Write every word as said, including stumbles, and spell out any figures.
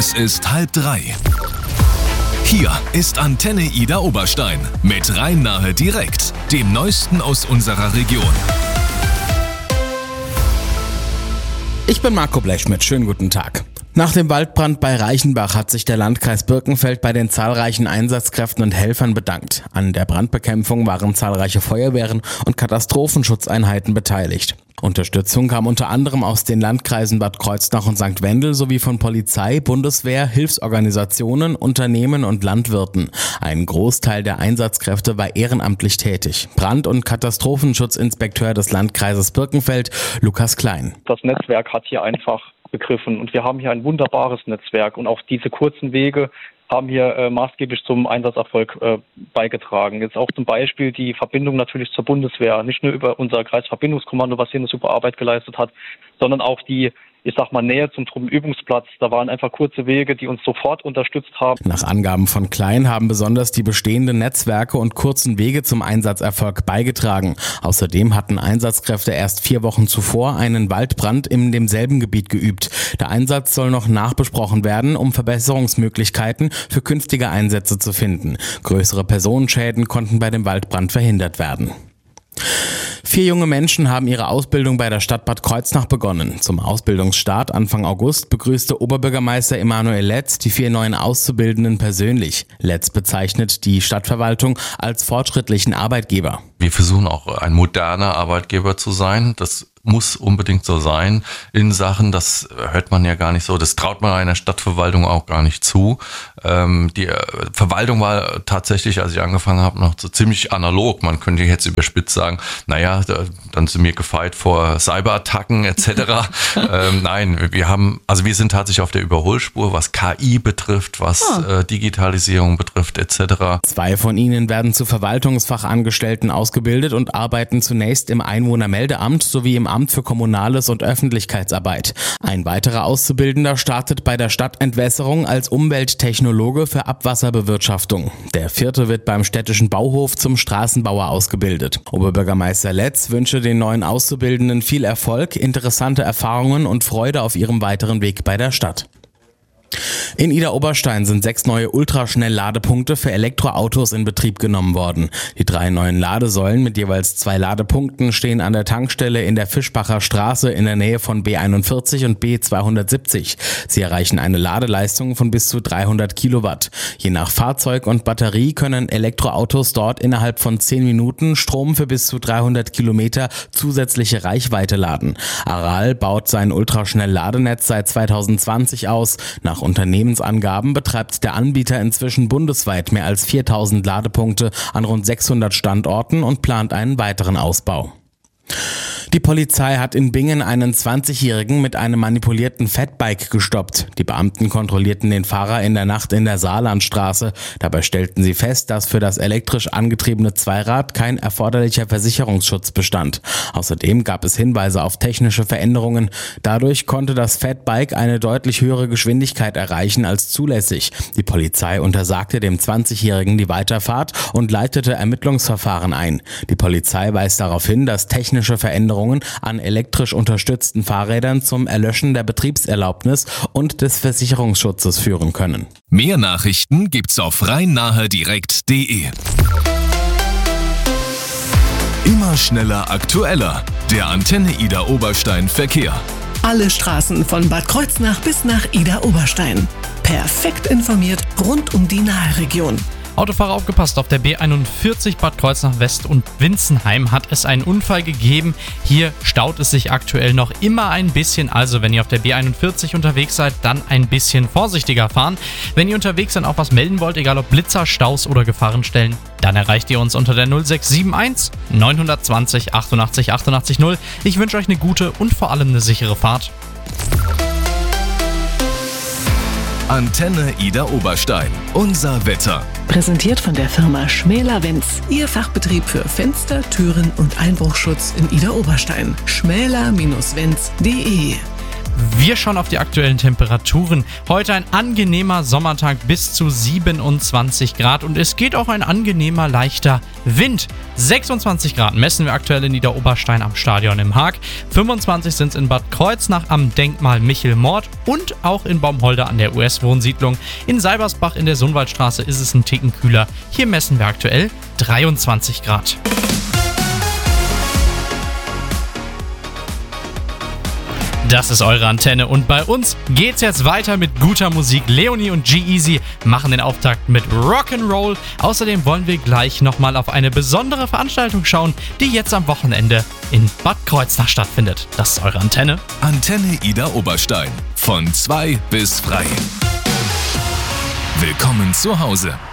Es ist halb drei. Hier ist Antenne Ida Oberstein mit Rhein-Nahe direkt, dem Neuesten aus unserer Region. Ich bin Marco Blechschmidt, schönen guten Tag. Nach dem Waldbrand bei Reichenbach hat sich der Landkreis Birkenfeld bei den zahlreichen Einsatzkräften und Helfern bedankt. An der Brandbekämpfung waren zahlreiche Feuerwehren und Katastrophenschutzeinheiten beteiligt. Unterstützung kam unter anderem aus den Landkreisen Bad Kreuznach und Sankt Wendel sowie von Polizei, Bundeswehr, Hilfsorganisationen, Unternehmen und Landwirten. Ein Großteil der Einsatzkräfte war ehrenamtlich tätig. Brand- und Katastrophenschutzinspekteur des Landkreises Birkenfeld, Lukas Klein. Das Netzwerk hat hier einfach begriffen und wir haben hier ein wunderbares Netzwerk und auch diese kurzen Wege haben hier äh, maßgeblich zum Einsatzerfolg äh, beigetragen. Jetzt auch zum Beispiel die Verbindung natürlich zur Bundeswehr, nicht nur über unser Kreisverbindungskommando, was hier eine super Arbeit geleistet hat, sondern auch die, ich sag mal, Nähe zum Truppenübungsplatz. Da waren einfach kurze Wege, die uns sofort unterstützt haben. Nach Angaben von Klein haben besonders die bestehenden Netzwerke und kurzen Wege zum Einsatzerfolg beigetragen. Außerdem hatten Einsatzkräfte erst vier Wochen zuvor einen Waldbrand in demselben Gebiet geübt. Der Einsatz soll noch nachbesprochen werden, um Verbesserungsmöglichkeiten für künftige Einsätze zu finden. Größere Personenschäden konnten bei dem Waldbrand verhindert werden. Vier junge Menschen haben ihre Ausbildung bei der Stadt Bad Kreuznach begonnen. Zum Ausbildungsstart Anfang August begrüßte Oberbürgermeister Emanuel Letz die vier neuen Auszubildenden persönlich. Letz bezeichnet die Stadtverwaltung als fortschrittlichen Arbeitgeber. Wir versuchen auch ein moderner Arbeitgeber zu sein. Das muss unbedingt so sein in Sachen, das hört man ja gar nicht so, das traut man einer Stadtverwaltung auch gar nicht zu. Ähm, die Verwaltung war tatsächlich, als ich angefangen habe, noch so ziemlich analog. Man könnte jetzt überspitzt sagen, naja, da, dann sind wir gefeit vor Cyberattacken et cetera. ähm, nein, wir haben, also wir sind tatsächlich auf der Überholspur, was K I betrifft, was ah. äh, Digitalisierung betrifft et cetera. Zwei von ihnen werden zu Verwaltungsfachangestellten ausgebildet und arbeiten zunächst im Einwohnermeldeamt sowie im Amt für Kommunales und Öffentlichkeitsarbeit. Ein weiterer Auszubildender startet bei der Stadtentwässerung als Umwelttechnologe für Abwasserbewirtschaftung. Der vierte wird beim städtischen Bauhof zum Straßenbauer ausgebildet. Oberbürgermeister Letz wünsche den neuen Auszubildenden viel Erfolg, interessante Erfahrungen und Freude auf ihrem weiteren Weg bei der Stadt. In Ida Oberstein sind sechs neue Ultraschnell-Ladepunkte für Elektroautos in Betrieb genommen worden. Die drei neuen Ladesäulen mit jeweils zwei Ladepunkten stehen an der Tankstelle in der Fischbacher Straße in der Nähe von B einundvierzig und B zweihundertsiebzig. Sie erreichen eine Ladeleistung von bis zu dreihundert Kilowatt. Je nach Fahrzeug und Batterie können Elektroautos dort innerhalb von zehn Minuten Strom für bis zu dreihundert Kilometer zusätzliche Reichweite laden. Aral baut sein Ultraschnell-Ladenetz seit zweitausendzwanzig aus. Nach Unternehmensangaben betreibt der Anbieter inzwischen bundesweit mehr als viertausend Ladepunkte an rund sechshundert Standorten und plant einen weiteren Ausbau. Die Polizei hat in Bingen einen zwanzigjährigen mit einem manipulierten Fatbike gestoppt. Die Beamten kontrollierten den Fahrer in der Nacht in der Saarlandstraße. Dabei stellten sie fest, dass für das elektrisch angetriebene Zweirad kein erforderlicher Versicherungsschutz bestand. Außerdem gab es Hinweise auf technische Veränderungen. Dadurch konnte das Fatbike eine deutlich höhere Geschwindigkeit erreichen als zulässig. Die Polizei untersagte dem zwanzigjährigen die Weiterfahrt und leitete Ermittlungsverfahren ein. Die Polizei weist darauf hin, dass technische Veränderungen an elektrisch unterstützten Fahrrädern zum Erlöschen der Betriebserlaubnis und des Versicherungsschutzes führen können. Mehr Nachrichten gibt's auf rhein-nahe direkt punkt de. Immer schneller, aktueller. Der Antenne Ida Oberstein Verkehr. Alle Straßen von Bad Kreuznach bis nach Ida Oberstein. Perfekt informiert rund um die Nahe-Region. Autofahrer aufgepasst, auf der B einundvierzig Bad Kreuznach West und Winzenheim hat es einen Unfall gegeben. Hier staut es sich aktuell noch immer ein bisschen, also wenn ihr auf der B einundvierzig unterwegs seid, dann ein bisschen vorsichtiger fahren. Wenn ihr unterwegs dann auch was melden wollt, egal ob Blitzer, Staus oder Gefahrenstellen, dann erreicht ihr uns unter der null sechs sieben eins neun zwei null achtundachtzig achtundachtzig null. Ich wünsche euch eine gute und vor allem eine sichere Fahrt. Antenne Ida Oberstein. Unser Wetter. Präsentiert von der Firma Schmäler-Wenz. Ihr Fachbetrieb für Fenster, Türen und Einbruchschutz in Ida Oberstein. schmäler Wenz punkt de Wir schauen auf die aktuellen Temperaturen. Heute ein angenehmer Sommertag bis zu siebenundzwanzig Grad und es geht auch ein angenehmer, leichter Wind. sechsundzwanzig Grad messen wir aktuell in Niederoberstein am Stadion im Haag. fünfundzwanzig sind es in Bad Kreuznach am Denkmal Michel-Mord und auch in Baumholder an der U S-Wohnsiedlung. In Seibersbach in der Sundwaldstraße ist es ein Ticken kühler. Hier messen wir aktuell dreiundzwanzig Grad. Das ist eure Antenne und bei uns geht's jetzt weiter mit guter Musik. Leonie und G-Eazy machen den Auftakt mit Rock'n'Roll. Außerdem wollen wir gleich nochmal auf eine besondere Veranstaltung schauen, die jetzt am Wochenende in Bad Kreuznach stattfindet. Das ist eure Antenne. Antenne Ida Oberstein. Von zwei bis frei. Willkommen zu Hause.